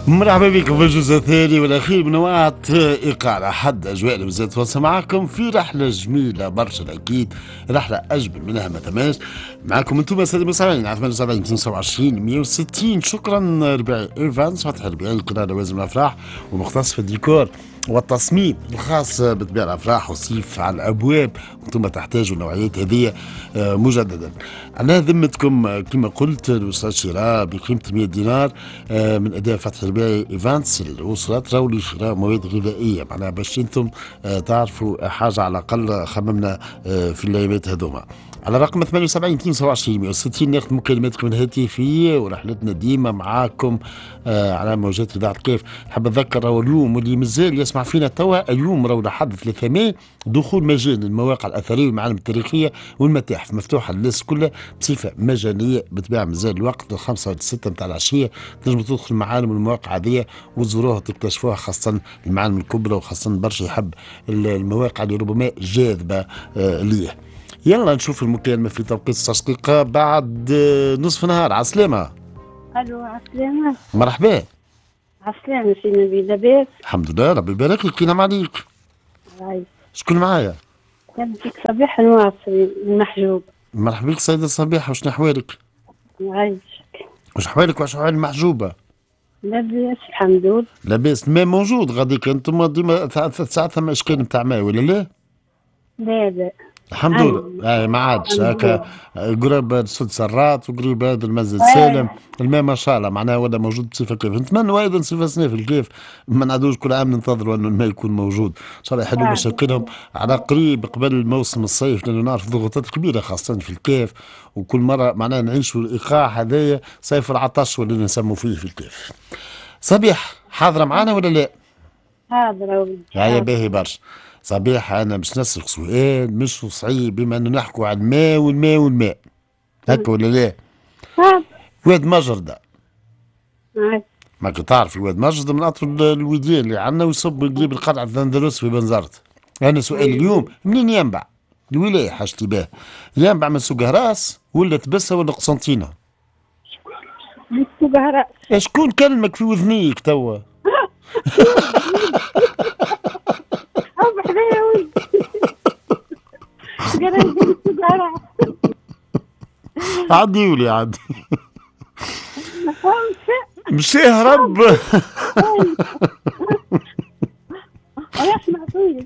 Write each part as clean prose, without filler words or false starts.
مرحبا بكم في الجزء الثاني والاخير من وقت ايقاع حد اجواء اللي مازالت تواصل معكم في رحله جميله برشا اكيد، رحله اجمل منها ما ثماش. معكم انتم ساده المستمعين على 78 227 160. شكرا ربيعي ايفانس فتح ربيعي كده لوازم الافراح ومختص في الديكور والتصميم الخاص بطبيعة الافراح والصيف على الابواب. انتم تحتاجوا النوعيات هذه مجددا. على ذمتكم كما قلت الاستاذ شراء بقيمه 100 دينار من اداء فتح ربيعي ايفانتس الاسره تراو لشراء مواد غذائيه، معناها باش انتم تعرفوا حاجه على الاقل خممنا في الايامات هذوما. على رقم 78 227 160 ناخذ مكالماتكم الهاتفيه ورحلتنا ديما معاكم على موجات اذاعه كيف. نحب نذكر راهو اليوم واللي مازال يسمع فينا توا، اليوم راهو لحد 3 ماي دخول مجاني المواقع الاثريه والمعالم التاريخيه والمتاحف مفتوحه للناس كلها بصفه مجانيه بالطبيعه. مازال الوقت 5 و 6 نتاع العشيه تنجموا تدخل المعالم والمواقع هذه وتزوروها وتكتشفوها، خاصه المعالم الكبرى وخاصه برشا يحب المواقع اللي ربما جاذبه ليه. يلا نشوف المكالمة في توقيت التشقيق بعد نصف نهار. عسلامة. الو عسلامة. مرحبا. عسلامة سي نبيل، لاباس؟ الحمد لله ربي يبارك لك. كي عليك؟ عايش. شكون معايا؟ كان فيك صباح نواصل المحجوب. مرحبا بك سيدة صبيحة، وشنو أحوالك؟ عايشك. وش أحوالك وش أحوال المحجوبة؟ لاباس الحمد لله. لاباس. الماء موجود غاديك انتم ديما ساعات ثم اشكال نتاع ماء ولا لا؟ لا لا الحمد لله. ما عادش هكا قريب سد سرات وقريب هذا المنزل سالم. الماء ما شاء الله معناها ولا موجود بصفه كيف. نتمنى ايضا صفه صناف الكيف ما نعدوش كل عام ننتظروا انه الماء يكون موجود ان شاء الله يحلوا مشاكلهم على قريب قبل موسم الصيف، لانه نعرف ضغوطات كبيره خاصه في الكيف، وكل مره معناها نعيشوا الايقاع هذايا صيف العطش واللي نسموا فيه في الكيف. صبيح حاضره معنا ولا لا؟ حاضرة. يا باهي برشا. صبيح انا باش نسألك سؤال مش صعيب، بما انه نحكوا على الماء والماء هكا ولا لا؟ واد مجردة ماك تعرفي واد مجردة من اطول الوديان اللي عندنا ويصب يجيب القلعة ذندروس في بنزرت. انا سؤالي اليوم منين ينبع؟ الولاية حاجتي باه ينبع من سوق هراس ولا تبسة ولا قسنطينة؟ من سوق هراس. شكون كلمك في وذنيك توا؟ بحذايا ولد. قال سوق هراس. عدي ولي عدي. مشي هرب. ويسمع فيك.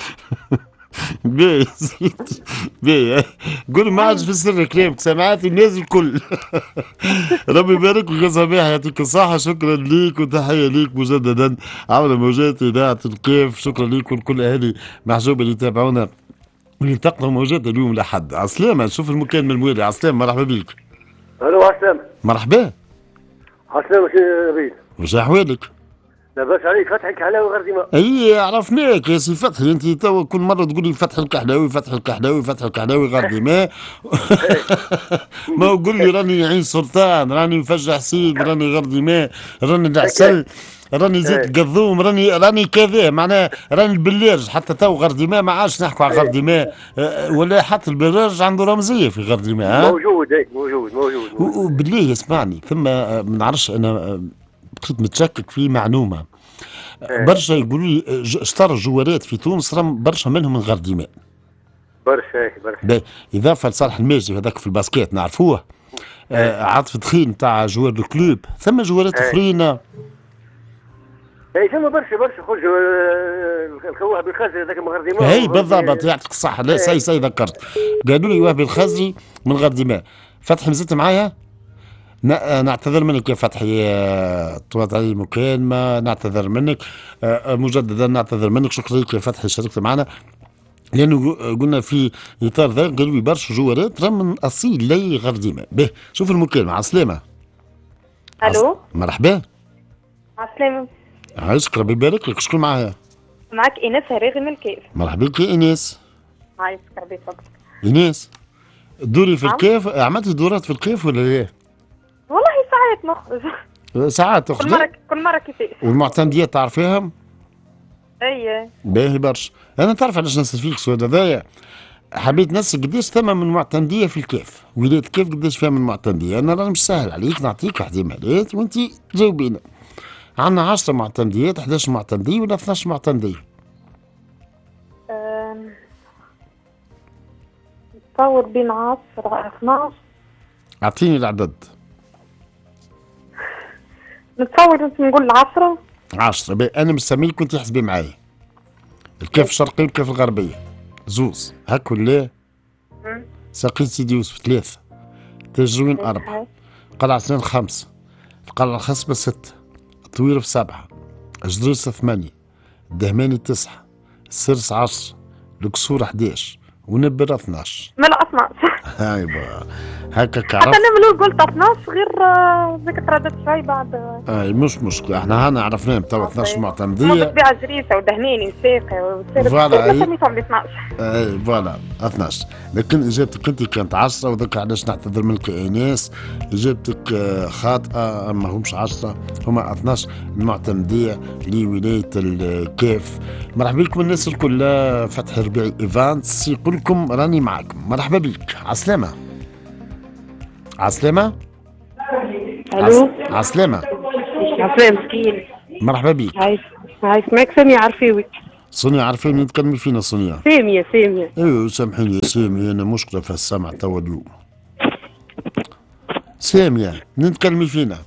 باهي باهي قول ما عادش في سر كلامك سمعت الناس الكل. ربي يبارك لك يا صباح يعطيك الصحة. شكرا ليك وتحية ليك مجددا عبر موجات إذاعة الكيف. شكرا ليك ولكل أهالي محجوبة اللي يتابعونا واللي تقرأ موجات اليوم لحد. عسلامة. نشوف المكالمة الموالي. عسلامة مرحبا بك. الو عسلامة. مرحبا. عسلامة سي نبيل. وش أحوالك؟ لاباس عليك؟ فتحي الكحلاوي غير ديما. اي عرفناك يا سي فتحي، انت توا كل مره تقول لي فتحي الكحلاوي فتحي الكحلاوي فتحي الكحلاوي غير ديما. ما قول لي راني عين سلطان، راني مفجع سيد، راني غير ديما، راني العسل، راني زيت قذوم، راني كذا معناها راني البلارج. حتى تو غير ديما ما عادش نحكوا على غير ديما ولا حتى البلارج عنده رمزيه في غير ديما. موجود موجود. وبالله اسمعني ثم ما نعرفش انا كنت متشكك في معلومه. برشا يقولوا لي اشتروا جوارات في تونس برشا منهم من غير دماء. برشا. اضافه لصالح الماجدي هذاك في الباسكيت نعرفوه. عاطف دخين نتاع جوار الكلوب. ثم جوارات اخرين. اي ثم برشا خرج الخواهبي الخزري هذاك من غير دماء. اي بالضبط يعطيك الصحه. لا سي ذكرت. قالوا لي وهبي الخزري من غير دماء. فتحي مازلت معايا؟ نعتذر منك يا فتحي، طوات علي المكالمة. نعتذر منك مجددا، نعتذر منك. شكرا لك يا فتحي شاركت معنا، لأنه قلنا في إطار ذلك قالوا لي برشا جوارات راه من أصيل لي غير ديما. به شوف المكالمة. عسلامة. الو مرحبا. عسلامة. عايشك ربي يبارك لك. شكون معايا؟ معك ايناس هراغي من الكيف. مرحبا بك يا إيناس. عايشك ربي يفضلك. إيناس دوري في الكيف، عملتي دورات في الكيف ولا لا؟ والله ساعات نخرج. ساعات تخرج كل مرة كيفاش. والمعتمديات تعرفيهم؟ اي باهي برشا. انا تعرف علاش نسال فيك السؤال هذايا؟ حبيت نسال قداش ثم من معتمديه في الكيف، ولايه كيف قداش فيها من معتمديه. انا راني مش سهل عليك، نعطيك احتمالات وانت جاوبينا. عندنا 10 معتمديات، 11 معتمدية ولا 12 معتمدية؟ نتصور بين 10 12. أعطيني العدد. نتصور نقول 10. 10 أنا مسميك وأنت احسبي معايا. الكيف الشرقية والكيف الغربية. زوز هاك ولا؟ ساقي سيدي يوسف 3، تجروين 4، قلعة سنان 5، القلعة الخصبة 6، الطويرف 7، جدريس 8، الدهماني 9، السرس 10، القصور 11 ونبرة 12. ملا 12. ايوا هكاك حتى عرفت. انا ملو قلت 12 غير ذيك ترددت شوي بعد. اي مش مشكلة، احنا هنا عرفناهم توا 12 ما معتمدية. بتبيع جريسه ودهنيني وساقي وسيرك فوالا، أي. سميتهم ب 12. اي فوالا 12. لكن اجابتك انت كانت 10 وذاك علاش نعتذر منك يا ايناس. اجابتك خاطئه، ما همش 10، هما 12 المعتمديه لولايه الكاف. مرحبا بكم الناس الكل. فتحي ربيعي ايفانس يقول لكم راني معكم. مرحبا بك. عسلامه. عسلامه. الو. عسلامه. عفوا مسكين. مرحبا بك. هاي اسمك سامية عرفيوي. سونيا عارفين مين تكلمي فينا سونيا؟ سامية. ايوه سامحيني يا سامية، انا مشكلة في السمع توا اليوم. سامية منين تكلمي فينا؟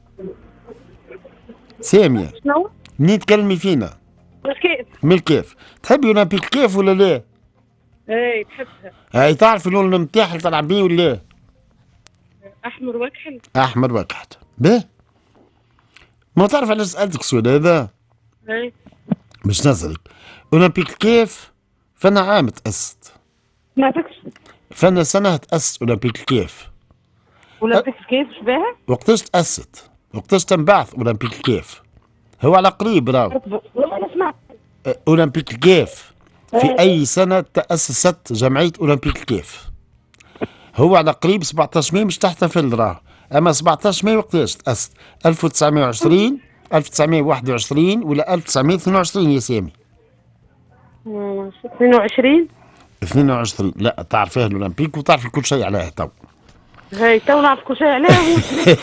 سامية شنو؟ منين تكلمي فينا؟ كيف؟ من الكيف. تحبي اولمبيك كيف ولا لا؟ اي تحبها. هاي تعرف اللون نتاعها اللي تلعب بيه ولا لا؟ احمر وكحل. احمر وكحت. باهي. ما تعرف علاش سألتك السؤال هذا؟ اي باش نسألك. اولمبيك كيف فانا عام تأسست. ما فيكش. فانا سنة تأسست اولمبيك كيف. ولا فيكش كيف شباها؟ وقتاش تأسست؟ وقتاش تنبعث اولمبيك كيف؟ هو على قريب راهو. والله سمعت. أولمبيك الكيف في أي سنة تأسست جمعية أولمبيك الكيف؟ هو على قريب 17 ماي مش تحتفل راه، أما 17 ماي وقتاش تأسست؟ 1920 1921 ولا 1922 يا سامي؟ 22. 22. لا تعرفيه الأولمبيك وتعرفي كل شيء عليه تو. هاي تو نعرف كل شيء عليها.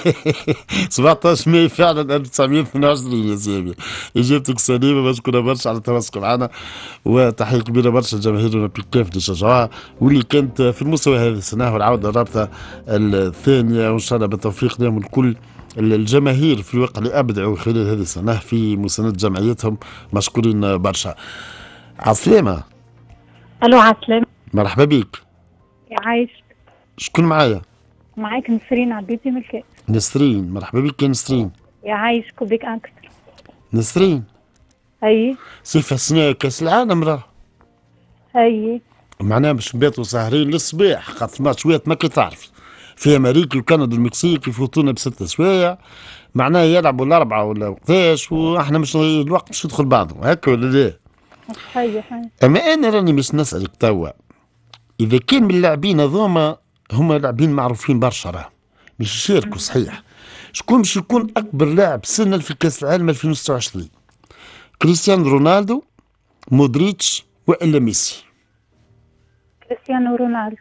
17 ماي فعلا 1922 يا سامي. اجابتك سليمه، مشكوره برشا على التواصل معنا، وتحيه كبيره برشا لجماهير اولمبيك كيف اللي شجعوها واللي كانت في المستوى هذه السنه، والعوده الرابطه الثانيه، وان شاء الله بالتوفيق لهم الكل. الجماهير في الواقع اللي ابدعوا خلال هذه السنه في مساندة جمعيتهم، مشكورين برشا. عسلامه. الو عسلامة. مرحبا بك. عايش. شكون معايا؟ معاك نسرين عبيدي من الكاس. نسرين. مرحبا بك يا نسرين. يعايشك بك اكثر. نسرين اي صيف سنة كاس العالم راه اي معناها باش نباتوا ساهرين للصباح، خاطر ماتشوات ما كي تعرف في امريكا وكندا والمكسيك يفوتونا ب6 سوايع، معناها يلعبوا الاربعه ولا وقتاش، واحنا مش الوقت مش يدخل بعضه هكا ولا لا؟ صحيح. اما انا راني مش نسالك توا، اذا كان من اللاعبين هذوما هما لاعبين معروفين برشا راه مش يشاركوا صحيح، شكون باش يكون اكبر لاعب سنا في كاس العالم 2026؟ كريستيانو رونالدو، مودريتش، والا ميسي؟ كريستيانو رونالدو.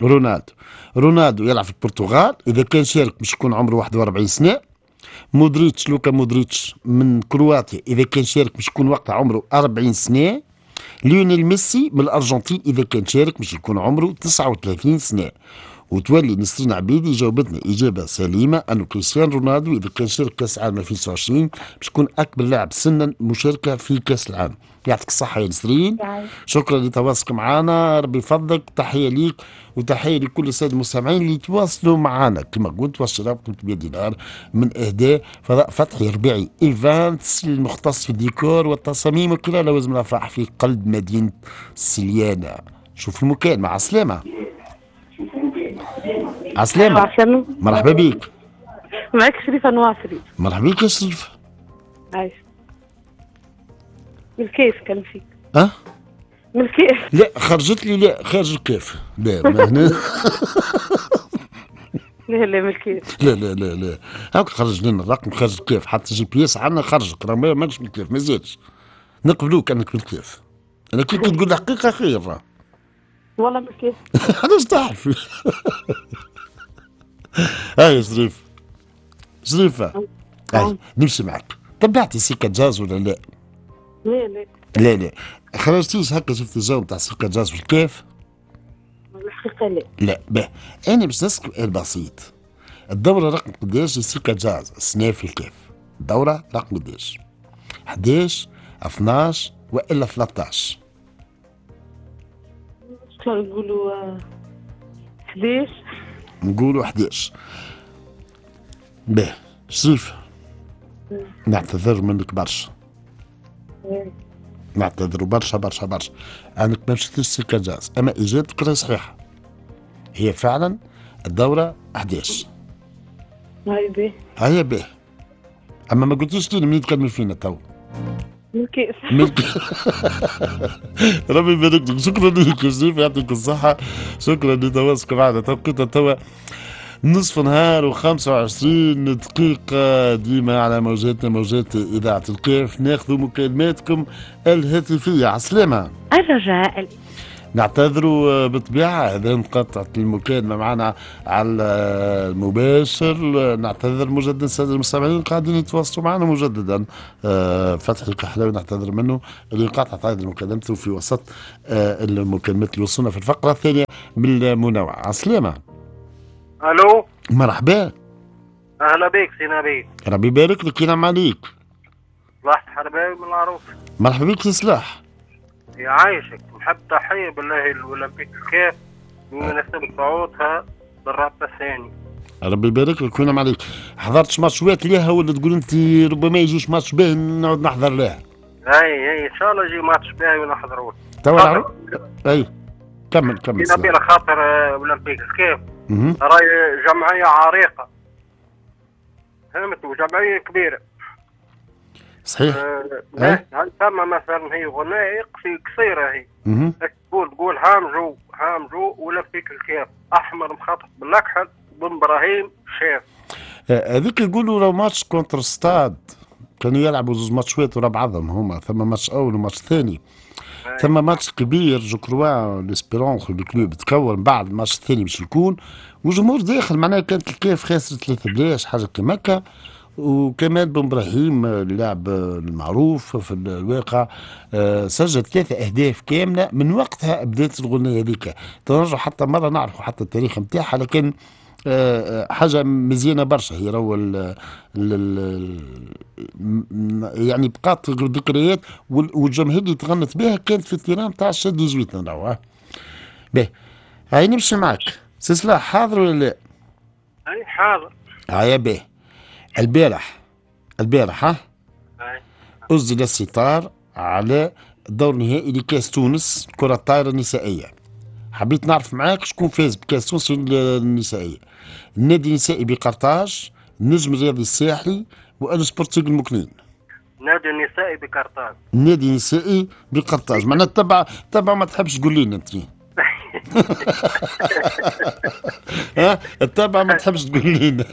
رونالدو يلعب في البرتغال، اذا كان شارك باش يكون عمره 41 سنه. مودريتش لوكا مودريتش من كرواتيا، اذا كان شارك باش يكون وقتها عمره 40 سنه. ليونيل ميسي من الارجنتين، اذا كان شارك باش يكون عمره 39 سنه. وتولي نسرين عبيدي جاوبتنا اجابه سليمه انه كريستيانو رونالدو اذا كان شارك كاس العالم 2029 باش يكون اكبر لاعب سنا مشاركه في كاس العالم. يعطيك الصحه يا نسرين، شكرا لتواصلك معنا، ربي يفضلك، تحيه ليك وتحيه لكل الساده المستمعين اللي يتواصلوا معنا كما قلت. والشراء 300 دينار من اهداء فضاء فتحي ربيعي ايفانتس المختص في الديكور والتصاميم وكلا لوازم الافراح في قلب مدينه سليانه. شوف المكان. مع السلامه. عسلامة. مرحبا بك. معك شريفة نواصري. مرحبا بك يا شريفة. عايش. من الكيف كان فيك. أه؟ من الكيف. لا خرجت لي، لا خارج الكيف. لا ما هنا. لا من الكيف. لا هاك خرج لنا الرقم خارج الكيف، حتى جي بي اس عندنا خرجك، راه ماكش من الكيف، ما زادش نقبلوك انك من الكيف. انا كي تقول الحقيقة خير راه. والله من الكيف. علاش تعرفي؟ هاي شريف. شريفة هاي نمشي معك تبعتي سكة جاز ولا لا؟ لا لا لا خرجتيش هكا شفت الجو نتاع سكة جاز في الكيف؟ الحقيقة لا. لا به انا باش نسألك سؤال بسيط. الدورة رقم قداش لسكة جاز السنة في الكيف؟ الدورة رقم قداش؟ 11 12 والا 13؟ شكون نقولوا 11. نقولوا 11. به شريف نعتذر منك برشا. نعتذر برشا برشا برشا انك ما مشيتش سكة جاز، اما اجابتك راهي صحيحة. هي فعلا الدورة 11. هاي به هيا به. اما ما قلتيش لي منين تكلمي فينا تو. من كيس. ربي يبارك لك. شكرا لك يا شريف يعطيك الصحة. شكرا لتواصلك معنا. توقيتنا توا نصف نهار و25 دقيقة ديما على موجاتنا موجات إذاعة الكيف. ناخذ مكالماتكم الهاتفية. عسلامة. الرجاء نعتذروا بالطبيعة إذا انقطعت المكالمة معنا على المباشر. نعتذر مجددا السادة المستمعين قاعدين يتواصلوا معنا مجددا. فتحي الكحلاوي نعتذر منه اللي انقطعت أيضا مكالمته في وسط المكالمات اللي وصلنا في الفقرة الثانية بالمنوعة. عسلامة. الو مرحبا. اهلا بك سي نبيل. ربي يبارك لك ينعم عليك. صلاح حرباوي من العروس. مرحبا بك يا صلاح. يعيشك. نحب تحية بالله الأولمبيك الكاف بمناسبة صعودها للرابطة الثاني. ربي يبارك لك وينعم عليك. حضرتش ماتشات ليها ولا تقول انت ربما يجيش ماتش باهي نقعد نحضر لها؟ اي ان شاء الله يجي ماتش باهي ونحضروه. توا اي كمل سي نبيل خاطر أولمبيك الكاف راهي جمعية عريقة، فهمت، وجمعية كبيرة. صحيح. هل ثم مثلا هي غنائق في قصيرة هي تقول هامجو أولمبيك الكاف أحمر مخطط بالأكحل بن إبراهيم شاف. هذيك يقولوا لو ماتش كونتر ستاد كانوا يلعبوا زوج ماتشات ورا بعضهم هما. ثم ماتش أول وماتش ثاني. ثم ماتش كبير جو كروا ليسبيرونس الكلوب تكون بعد الماتش الثاني باش يكون وجمهور داخل. معناها كانت الكاف خاسرت 3-1 حاجه كيما هكا. وكمال بن ابراهيم اللاعب المعروف في الواقع سجل 3 أهداف كامله. من وقتها بدات الغنيه هذيك. تنرجع حتى مره نعرفوا حتى التاريخ نتاعها، لكن حاجه مزيانه برشا. هي راهو يعني بقات ذكريات. والجماهير اللي تغنت بها كانت في التيران تاع الشادي زويتنا راهو. باهي هاي نمشي معك سي صلاح. حاضر ولا لا؟ اي حاضر. هيا باهي. البارح أسدل الستار على دور نهائي لكاس تونس كرة الطائرة النسائية. حبيت نعرف معاك شكون فاز بكاس تونس النسائية. النادي النسائي بقرطاج، النجم الرياضي الساحلي، والسبورتينغ المكنين. النادي النسائي بقرطاج. النادي النسائي بقرطاج. معناتها تبع ما تحبش تقول لنا انت. ها التابع ما تحبش تقول لنا.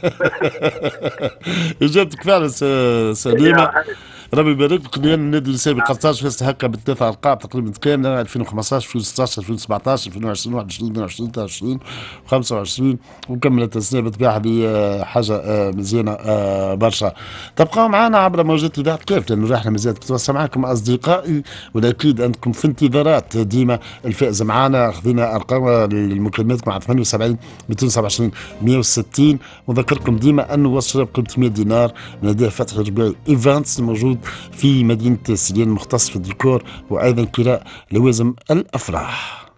اجابتك فعلا سليمه. ربي يبارك لك. النادي النسائي قرطاج فاز هكا بالثلاث القاب تقريبا كامله 2015 2016 2017 2020 21 22 23 25 وكملت السنه بالطبيعه بحاجه مزيانه برشا. تبقاو معنا عبر موجات اذاعه كيف لانه احنا مازال نتواصل معكم اصدقائي، والاكيد انكم في انتظارات ديما الفائز معنا. خذينا ارقام المكالمات مع 78 227 160. ونذكركم ديما انه وصل بقيمه 100 دينار من هدايا فتحي الربيعي ايفنتس الموجود في مدينة سليان، مختص في الديكور وأيضا كراء لوازم الأفراح.